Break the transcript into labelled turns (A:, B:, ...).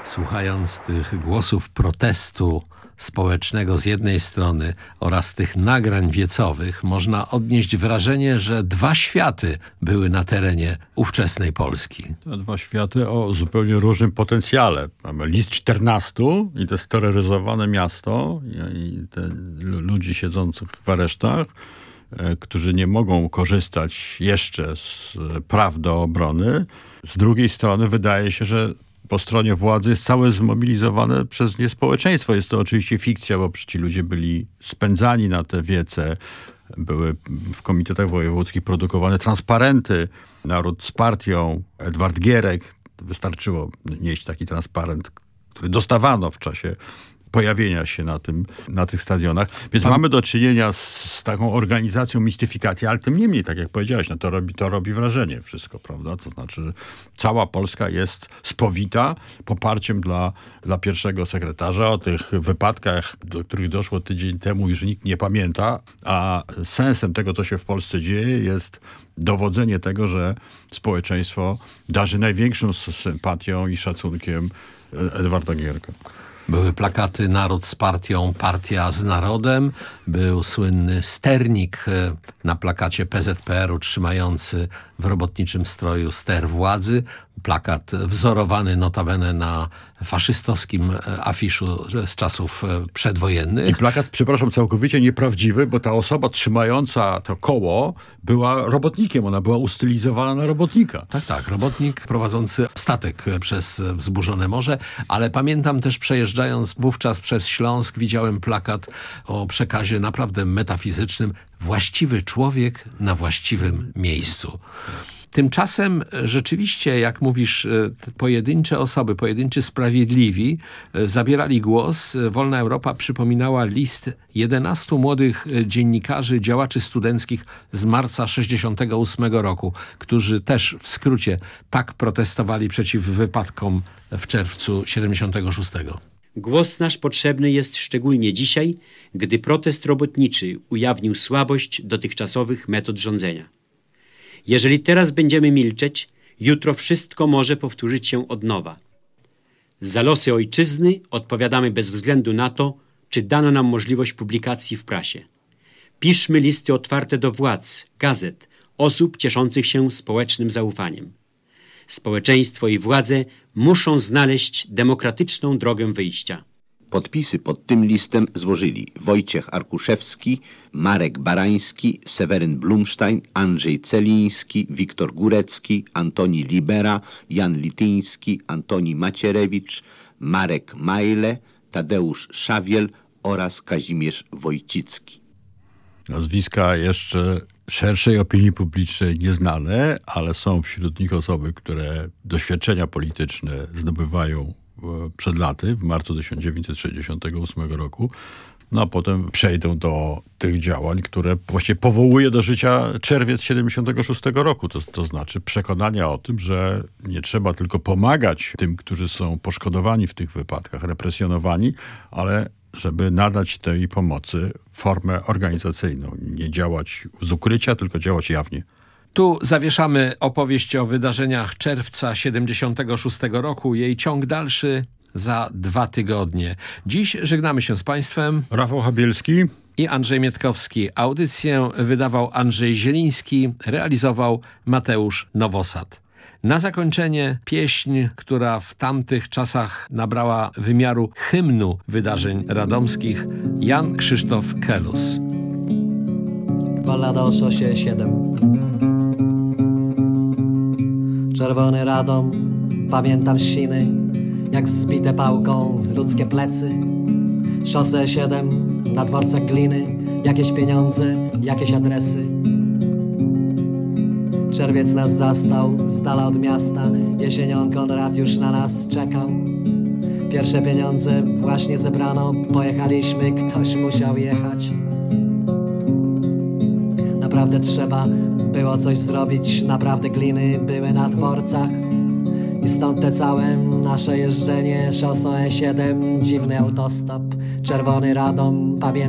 A: Słuchając tych głosów protestu społecznego z jednej strony oraz tych nagrań wiecowych, można odnieść wrażenie, że dwa światy były na terenie ówczesnej Polski.
B: To dwa światy o zupełnie różnym potencjale. Mamy list 14 i to steroryzowane miasto i te ludzi siedzących w aresztach, którzy nie mogą korzystać jeszcze z praw do obrony. Z drugiej strony wydaje się, że po stronie władzy jest całe zmobilizowane przez nie społeczeństwo. Jest to oczywiście fikcja, bo przecież ci ludzie byli spędzani na te wiece. Były w komitetach wojewódzkich produkowane transparenty. Naród z partią, Edward Gierek. Wystarczyło nieść taki transparent, który dostawano w czasie pojawienia się na tych stadionach. Więc mamy do czynienia z taką organizacją mistyfikacji, ale tym niemniej, tak jak powiedziałeś, no to robi wrażenie wszystko, prawda? To znaczy, że cała Polska jest spowita poparciem dla pierwszego sekretarza. O tych wypadkach, do których doszło tydzień temu, już nikt nie pamięta, a sensem tego, co się w Polsce dzieje, jest dowodzenie tego, że społeczeństwo darzy największą sympatią i szacunkiem Edwarda Gierka.
A: Były plakaty Naród z partią, partia z narodem. Był słynny sternik na plakacie PZPR-u trzymający w robotniczym stroju ster władzy. Plakat wzorowany notabene na faszystowskim afiszu z czasów przedwojennych.
B: I plakat, przepraszam, całkowicie nieprawdziwy, bo ta osoba trzymająca to koło była robotnikiem. Ona była ustylizowana na robotnika.
A: Tak. Robotnik prowadzący statek przez wzburzone morze, ale pamiętam też, przejeżdżając wówczas przez Śląsk, widziałem plakat o przekazie naprawdę metafizycznym. Właściwy człowiek na właściwym miejscu. Tymczasem rzeczywiście, jak mówisz, pojedyncze osoby, pojedynczy sprawiedliwi zabierali głos. Wolna Europa przypominała list 11 młodych dziennikarzy, działaczy studenckich z marca 1968 roku, którzy też w skrócie tak protestowali przeciw wypadkom w czerwcu 1976.
C: Głos nasz potrzebny jest szczególnie dzisiaj, gdy protest robotniczy ujawnił słabość dotychczasowych metod rządzenia. Jeżeli teraz będziemy milczeć, jutro wszystko może powtórzyć się od nowa. Za losy ojczyzny odpowiadamy bez względu na to, czy dano nam możliwość publikacji w prasie. Piszmy listy otwarte do władz, gazet, osób cieszących się społecznym zaufaniem. Społeczeństwo i władze muszą znaleźć demokratyczną drogę wyjścia.
D: Podpisy pod tym listem złożyli Wojciech Arkuszewski, Marek Barański, Seweryn Blumstein, Andrzej Celiński, Wiktor Górecki, Antoni Libera, Jan Lityński, Antoni Macierewicz, Marek Majle, Tadeusz Szawiel oraz Kazimierz Wojcicki.
B: Nazwiska jeszcze szerszej opinii publicznej nieznane, ale są wśród nich osoby, które doświadczenia polityczne zdobywają przed laty, w marcu 1968 roku, no a potem przejdą do tych działań, które właśnie powołuje do życia czerwiec 1976 roku. To znaczy przekonania o tym, że nie trzeba tylko pomagać tym, którzy są poszkodowani w tych wypadkach, represjonowani, ale żeby nadać tej pomocy formę organizacyjną. Nie działać z ukrycia, tylko działać jawnie.
A: Tu zawieszamy opowieść o wydarzeniach czerwca 1976 roku. Jej ciąg dalszy za 2 tygodnie. Dziś żegnamy się z Państwem.
B: Rafał Habielski
A: i Andrzej Mietkowski. Audycję wydawał Andrzej Zieliński, realizował Mateusz Nowosad. Na zakończenie pieśń, która w tamtych czasach nabrała wymiaru hymnu wydarzeń radomskich, Jan Krzysztof Kelus.
E: Ballada o szosie 7. Czerwony Radom, pamiętam siny, jak zbite pałką ludzkie plecy. Szosę 7, na dworcach gliny, jakieś pieniądze, jakieś adresy. Czerwiec nas zastał, z dala od miasta, jesienią Konrad już na nas czekał. Pierwsze pieniądze właśnie zebrano, pojechaliśmy, ktoś musiał jechać. Naprawdę trzeba było coś zrobić, naprawdę gliny były na dworcach. I stąd te całe nasze jeżdżenie szosą E7, dziwny autostop, czerwony Radom, pamiętam.